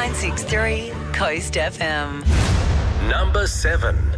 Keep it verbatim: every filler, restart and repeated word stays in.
nine six three Coast F M. Number seven.